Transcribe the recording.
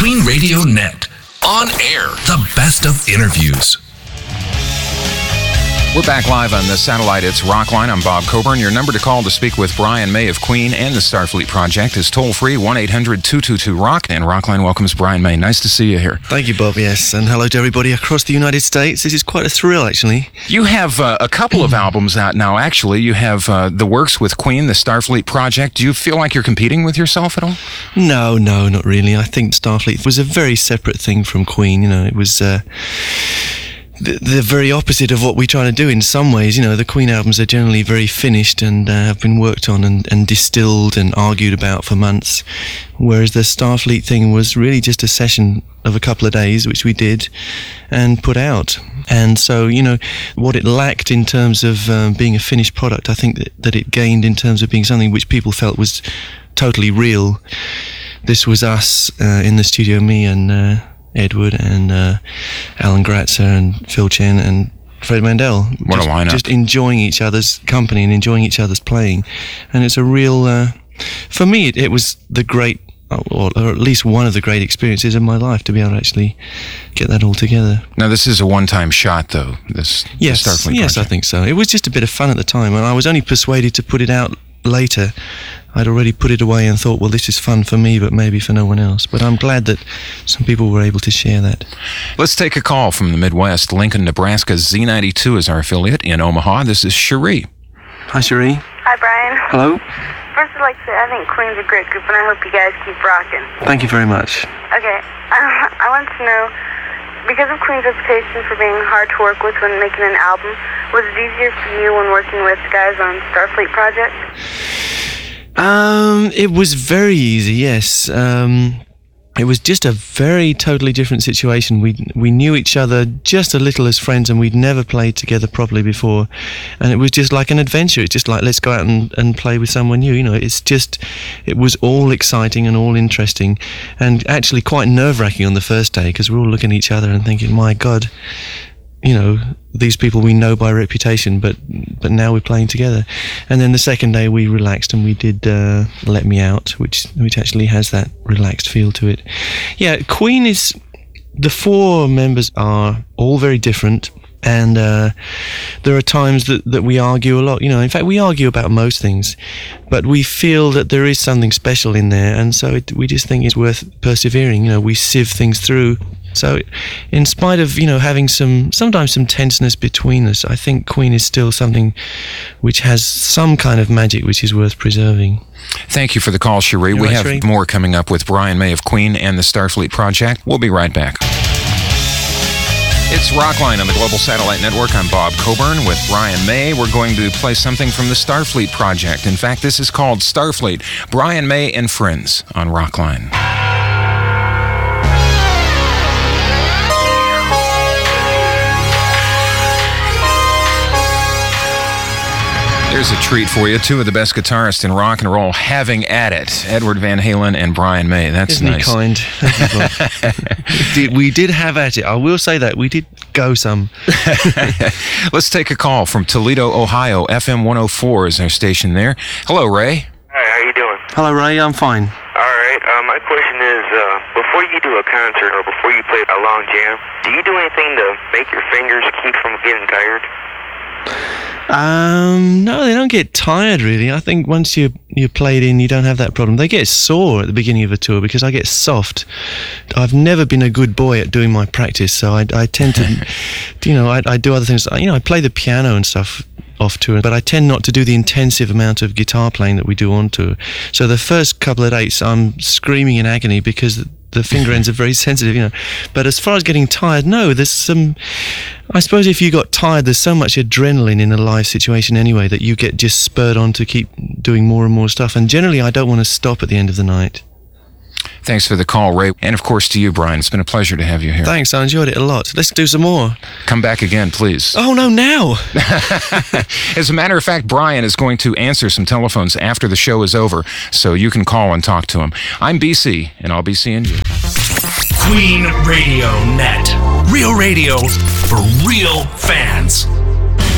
Queen Radio Net. On air, the best of interviews. We're back live on the satellite. It's Rockline. I'm Bob Coburn. Your number to call to speak with Brian May of Queen and the Starfleet Project is toll-free 1-800-222-ROCK. And Rockline welcomes Brian May. Nice to see you here. Thank you, Bob. Yes, and hello to everybody across the United States. This is quite a thrill, actually. You have a couple of albums out now, actually. You have The Works with Queen, the Starfleet Project. Do you feel like you're competing with yourself at all? No, not really. I think Starfleet was a very separate thing from Queen. You know, it was the very opposite of what we try to do in some ways. You know, the Queen albums are generally very finished and have been worked on and distilled and argued about for months, whereas the Starfleet thing was really just a session of a couple of days, which we did and put out. And so, you know, what it lacked in terms of being a finished product, I think that it gained in terms of being something which people felt was totally real. This was us in the studio, me and Edward and Alan Gratzer and Phil Chen and Fred Mandel. What a lineup. Just enjoying each other's company and enjoying each other's playing. And it's a real, for me, it was the great, or at least one of the great experiences of my life to be able to actually get that all together. Now, this is a one-time shot, though, this Starfleet project. Yes, I think so. It was just a bit of fun at the time, and I was only persuaded to put it out later. I'd already put it away and thought, well, this is fun for me, but maybe for no one else. But I'm glad that some people were able to share that. Let's take a call from the Midwest. Lincoln, Nebraska. Z92 is our affiliate in Omaha. This is Cherie. Hi, Cherie. Hi, Brian. Hello. First, I'd like to say I think Queen's a great group, and I hope you guys keep rocking. Thank you very much. Okay, I want to know, because of Queen's reputation for being hard to work with when making an album, was it easier for you when working with guys on Starfleet Project? It was very easy, yes. It was just a very totally different situation. We knew each other just a little as friends, and we'd never played together properly before. And it was just like an adventure. It's just like, let's go out and play with someone new. You know, it was all exciting and all interesting, and actually quite nerve-wracking on the first day, because we're all looking at each other and thinking, my God, you know, these people we know by reputation, but now we're playing together. And then the second day we relaxed and we did Let Me Out, which actually has that relaxed feel to it. Yeah, Queen is, the four members are all very different, and there are times that we argue a lot. You know, in fact, we argue about most things, but we feel that there is something special in there, and so we just think it's worth persevering. You know, we sieve things through. So in spite of, you know, having sometimes some tenseness between us, I think Queen is still something which has some kind of magic which is worth preserving. Thank you for the call, Cherie. We have more coming up with Brian May of Queen and the Starfleet Project. We'll be right back. It's Rockline on the Global Satellite Network. I'm Bob Coburn with Brian May. We're going to play something from the Starfleet Project. In fact, this is called Starfleet. Brian May and Friends on Rockline. Here's a treat for you. Two of the best guitarists in rock and roll having at it. Edward Van Halen and Brian May. That's Isn't nice. Isn't he kind? We did have at it. I will say that. We did go some. Let's take a call from Toledo, Ohio. FM 104 is our station there. Hello, Ray. Hi, how you doing? Hello, Ray. I'm fine. All right. My question is, before you do a concert or before you play a long jam, do you do anything to make your fingers keep from getting tired? No, they don't get tired, really. I think once you're played in, you don't have that problem. They get sore at the beginning of a tour because I get soft. I've never been a good boy at doing my practice, so I tend to, you know, I do other things. You know, I play the piano and stuff off tour, but I tend not to do the intensive amount of guitar playing that we do on tour. So the first couple of dates, I'm screaming in agony because the finger ends are very sensitive, you know. But as far as getting tired, no, there's some, I suppose if you got tired, there's so much adrenaline in a live situation anyway that you get just spurred on to keep doing more and more stuff. And generally, I don't want to stop at the end of the night. Thanks for the call, Ray. And of course to you, Brian. It's been a pleasure to have you here. Thanks, I enjoyed it a lot. Let's do some more. Come back again, please. Oh, no, now! As a matter of fact, Brian is going to answer some telephones after the show is over, so you can call and talk to him. I'm BC, and I'll be seeing you. Queen Radio Net. Real radio for real fans.